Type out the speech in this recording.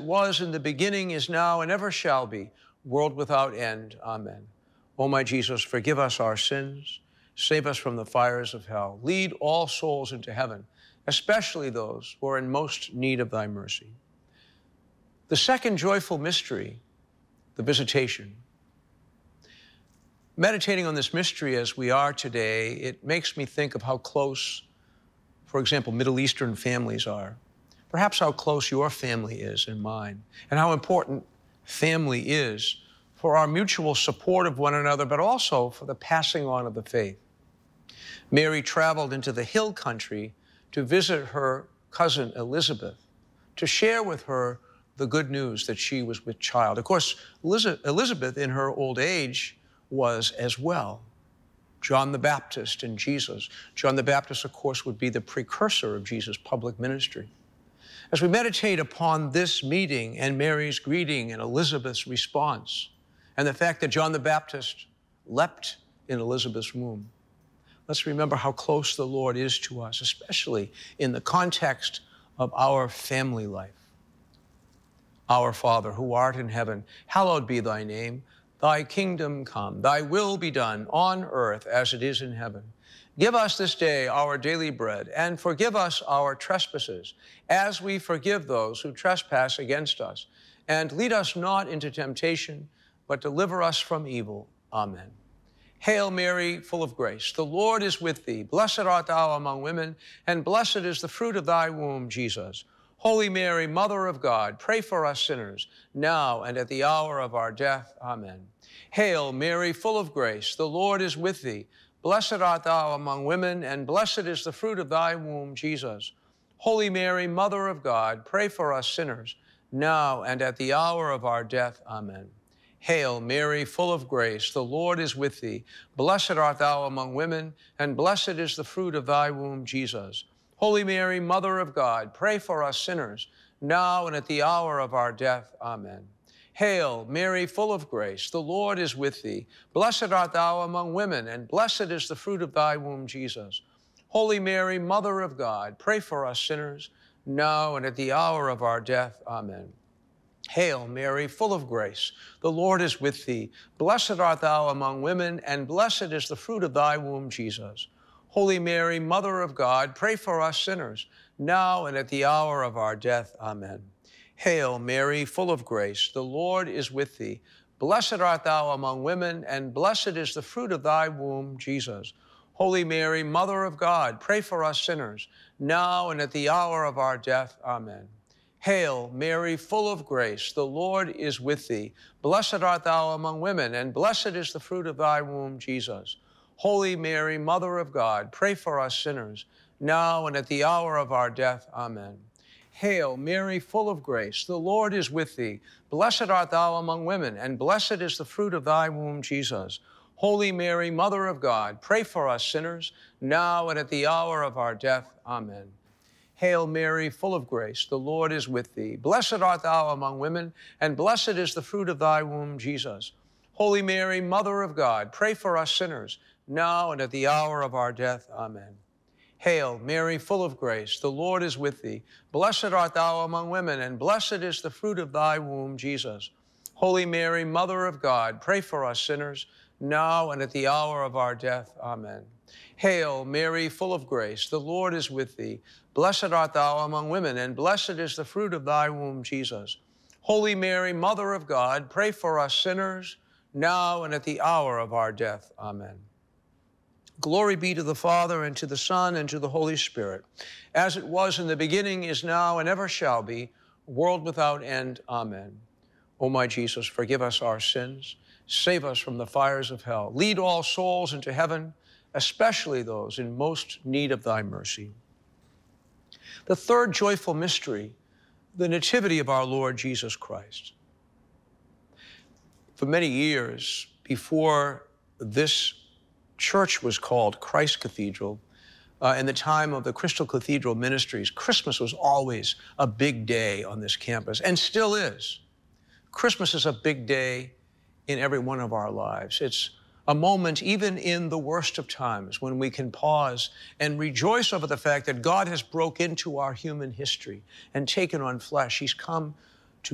was in the beginning, is now, and ever shall be, world without end. Amen. O my Jesus, forgive us our sins, save us from the fires of hell, lead all souls into heaven, especially those who are in most need of thy mercy. The second joyful mystery, the visitation. Meditating on this mystery as we are today, it makes me think of how close, for example, Middle Eastern families are. Perhaps how close your family is and mine, and how important family is for our mutual support of one another, but also for the passing on of the faith. Mary traveled into the hill country to visit her cousin Elizabeth, to share with her the good news that she was with child. Of course, Elizabeth in her old age was as well. John the Baptist and Jesus. John the Baptist, of course, would be the precursor of Jesus' public ministry. As we meditate upon this meeting and Mary's greeting and Elizabeth's response, and the fact that John the Baptist leapt in Elizabeth's womb, let's remember how close the Lord is to us, especially in the context of our family life. Our Father, who art in heaven, hallowed be thy name. Thy kingdom come, thy will be done on earth as it is in heaven. Give us this day our daily bread, and forgive us our trespasses, as we forgive those who trespass against us. And lead us not into temptation, but deliver us from evil. Amen. Hail Mary, full of grace, the Lord is with thee. Blessed art thou among women, and blessed is the fruit of thy womb, Jesus. Holy Mary, Mother of God, pray for us sinners, now and at the hour of our death. Amen. Hail Mary, full of grace, the Lord is with thee. Blessed art thou among women, and blessed is the fruit of thy womb, Jesus. Holy Mary, Mother of God, pray for us sinners, now and at the hour of our death. Amen. Hail Mary, full of grace, the Lord is with thee. Blessed art thou among women, and blessed is the fruit of thy womb, Jesus. Holy Mary, Mother of God, pray for us sinners, now and at the hour of our death. Amen. Hail, Mary, full of grace, the Lord is with thee. Blessed art thou among women, and blessed is the fruit of thy womb, Jesus. Holy Mary, Mother of God, pray for us sinners, now and at the hour of our death. Amen. Hail, Mary, full of grace, the Lord is with thee. Blessed art thou among women, and blessed is the fruit of thy womb, Jesus. Holy Mary, Mother of God, pray for us sinners, now and at the hour of our death. Amen. Hail, Mary, full of grace, the Lord is with thee. Blessed art thou among women, and blessed is the fruit of thy womb, Jesus. Holy Mary, Mother of God, pray for us sinners, now and at the hour of our death. Amen. Hail, Mary, full of grace, the Lord is with thee. Blessed art thou among women, and blessed is the fruit of thy womb, Jesus. Holy Mary, Mother of God, pray for us sinners, now and at the hour of our death. Amen. Hail, Mary, full of grace, the Lord is with thee. Blessed art thou among women, and blessed is the fruit of thy womb, Jesus. Holy Mary, Mother of God, pray for us sinners, now and at the hour of our death. Amen. Hail Mary, full of grace, the Lord is with thee. Blessed art thou among women, and blessed is the fruit of thy womb, Jesus. Holy Mary, Mother of God, pray for us sinners, now and at the hour of our death. Amen. Hail, Mary, full of grace, the Lord is with thee. Blessed art thou among women, and blessed is the fruit of thy womb, Jesus. Holy Mary, Mother of God, pray for us sinners, now and at the hour of our death. Amen. Hail, Mary, full of grace, the Lord is with thee. Blessed art thou among women, and blessed is the fruit of thy womb, Jesus. Holy Mary, Mother of God, pray for us sinners, now and at the hour of our death. Amen. Glory be to the Father, and to the Son, and to the Holy Spirit, as it was in the beginning, is now, and ever shall be, world without end. Amen. O my Jesus, forgive us our sins, save us from the fires of hell, lead all souls into heaven, especially those in most need of thy mercy. The third joyful mystery, the nativity of our Lord Jesus Christ. For many years before this church was called Christ Cathedral, in the time of the Crystal Cathedral Ministries, Christmas was always a big day on this campus, and still is. Christmas is a big day in every one of our lives. It's a moment, even in the worst of times, when we can pause and rejoice over the fact that God has broke into our human history and taken on flesh. He's come